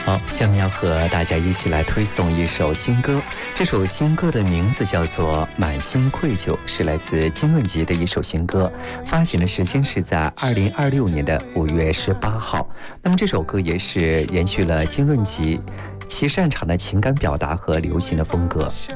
好，下面要和大家一起来推送一首新歌。这首新歌的名字叫做《满心愧疚》，是来自金润吉的一首新歌，发行的时间是在2026年的5月18号。那么这首歌也是延续了金润吉其擅长的情感表达和流行的风格。